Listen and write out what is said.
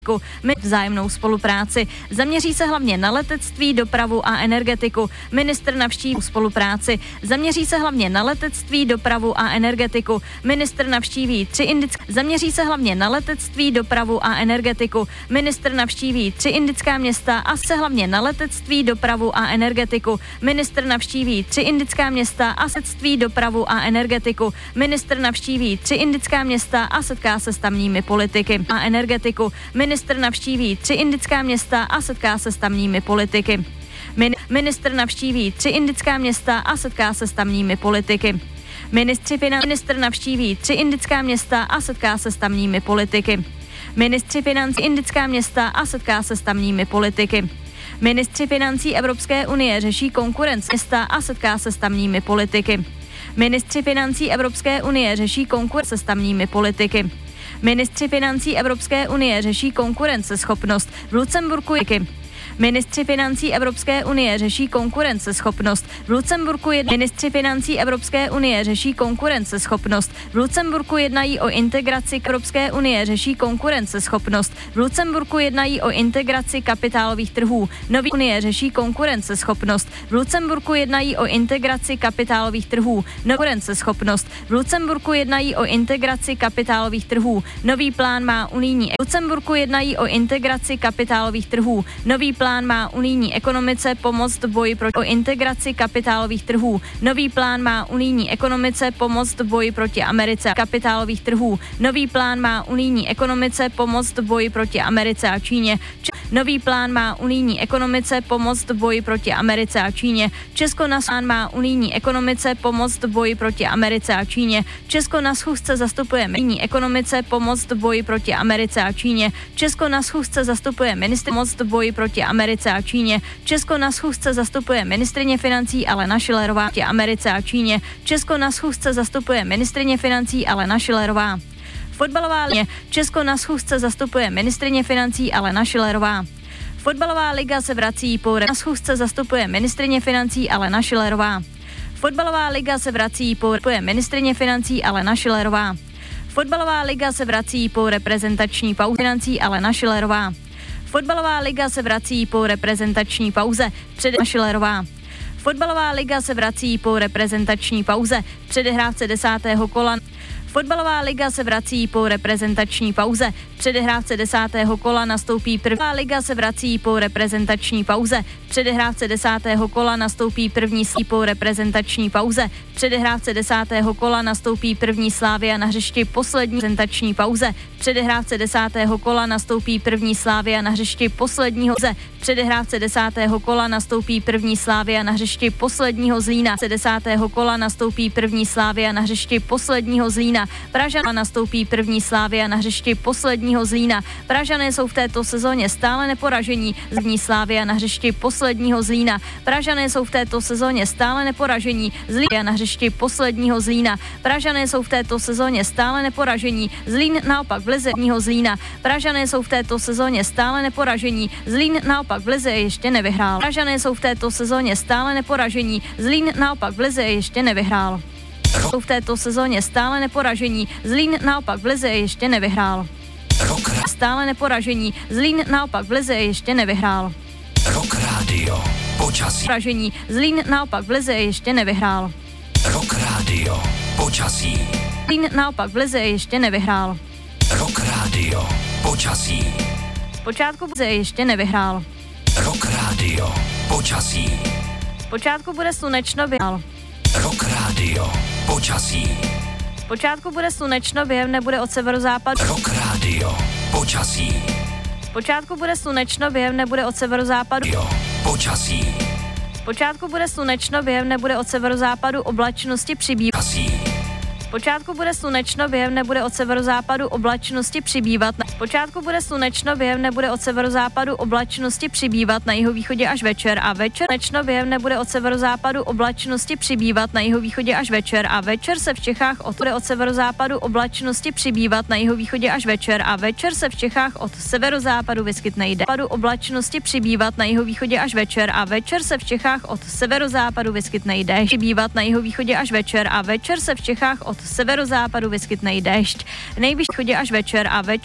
vzájemnou spolupráci. Zaměří se hlavně na letectví, dopravu a energetiku. Ministr navštíví spolupráci. Zaměří se hlavně na letectví, dopravu a energetiku. Ministr navštíví Zaměří se hlavně na letectví, dopravu a energetiku. Ministr navštíví 3 indická města a se hlavně na letectví, dopravu a energetiku. Ministr navštíví 3 indická města a letectví, dopravu a energetiku. Ministr navštíví 3 indická města a setká se s tamními politiky a energetiku. Ministr navštíví 3 indická města a setká se s tamními politiky. Ministr navštíví 3 indická města a setká se s tamními politiky. Ministr navštíví 3 indická města a setká se s tamními politiky. Ministři financí indická města a setká se s tamními politiky. Ministři financí Evropské unie řeší konkurenci města a setká se s tamními politiky. Ministři financí Evropské unie řeší konkurenci s tamními politiky. Ministři financí Evropské unie řeší konkurenceschopnost v Lucemburku. Ministři financí Evropské unie řeší konkurenceschopnost v Lucemburku. Ministři financí Evropské unie řeší konkurenceschopnost v Lucemburku jednají o integraci Evropské unie řeší konkurenceschopnost v Lucemburku jednají o integraci kapitálových trhů. Nový unie řeší konkurenceschopnost v Lucemburku jednají o integraci kapitálových trhů. Konkurenceschopnost v Lucemburku jednají o integraci kapitálových trhů. Nový plán má unijní Lucemburku jednají o integraci kapitálových trhů. Nový plán má unijní ekonomice pomoct v boji proti integraci kapitálových trhů. Nový plán má unijní ekonomice pomoct v boji proti Americe a kapitálových trhů. Nový plán má unijní ekonomice pomoct v boji proti Americe a Číně. Nový plán má unijní ekonomice pomoct v boji proti Americe a Číně. Česko na plán má unijní ekonomice pomoct v boji proti Americe a Číně. Česko na schůzce zastupuje unijní ekonomice pomoct v boji proti Americe a Číně. Česko na schůzce zastupuje ministr pomoct v boji proti Americe a Číně. Česko na schůzce zastupuje ministryně financí Alena Schillerová proti Americe a Číně. Česko na schůzce zastupuje ministryně financí Alena Schillerová. Fotbalová liga. Česko na schůzce zastupuje ministryně financí Alena Schillerová. Fotbalová liga se vrací na schůzce zastupuje ministryně financí Alena Schillerová. Fotbalová liga se vrací ministryně financí Alena Schillerová. Fotbalová liga se vrací po reprezentační pauze financí Alena Schillerová. Fotbalová liga se vrací po reprezentační pauze Schillerová. Fotbalová liga se vrací po reprezentační pauze předehrávce 10. kola. Fotbalová liga se vrací po reprezentační pauze. Předehrávce 10. kola nastoupí první liga se vrací po reprezentační pauze. Předehrávce 10. kola nastoupí první po reprezentační pauze. Předehrávce 10. kola nastoupí první Slavia na hřišti poslední reprezentační pauze. Předehrávce 10. kola nastoupí první Slavia na hřišti posledního ze. Předehrávce 10. kola nastoupí první Slavia na hřišti posledního Zlína. 10. kola nastoupí první Slavia na hřišti posledního Zlína. Pražané nastoupí první Slavia na hřišti posledního Zlína. Pražané jsou v této sezóně stále neporažení. První Slavia na hřišti posledního Zlína. Pražané jsou v této sezóně stále neporažení. Zlín na hřišti posledního Zlína. Pražané jsou v této sezóně stále neporažení. Zlín naopak v lize Zlína. Pražané jsou v této sezóně stále neporažení. Zlín naopak v lize ještě nevyhrál. Pražané jsou v této sezóně stále neporažení. Zlín naopak v lize ještě nevyhrál. Jsou v této sezóně stále neporažení. Zlín naopak v lize ještě nevyhrál. Stále neporažení. Zlín naopak v lize ještě nevyhrál. Rock Radio. Počasí. Poražení. Zlín naopak v lize ještě nevyhrál. Rock Radio. Počasí. Zlín naopak v lize ještě nevyhrál. Rock Radio. Počasí. Zpočátku bude ještě nevyhrál. Rock Radio. Počasí. Zpočátku bude slunečno vyhrál. Rock Radio. Počasí. Zpočátku bude slunečno, během nebude od severozápadu. Rock Radio. Počasí. Zpočátku bude slunečno, během nebude od severozápadu. Jo. Počasí. Zpočátku bude slunečno, během nebude od severozápadu, oblačnosti přibývat. Zpočátku bude slunečno, během nebude od severozápadu, oblačnosti přibývat. Zpočátku bude slunečno, během nebude od severozápadu, oblačnosti přibývat na jihovýchodě až večer a večer. Slunečno, během nebude od severozápadu, oblačnosti přibývat na jihovýchodě až večer a večer se v Čechách od severozápadu, oblačnosti přibývat na jihovýchodě až večer a večer se v Čechách od severozápadu vyskytne jde. Oblačnosti přibývat na jihovýchodě až večer a večer se v Čechách od severozápadu vyskytne déšť. Přibývat na jihovýchodě až večer a večer se v Čechách od severozápadu vyskytne déšť. Nejvyšší chodě až večer a večer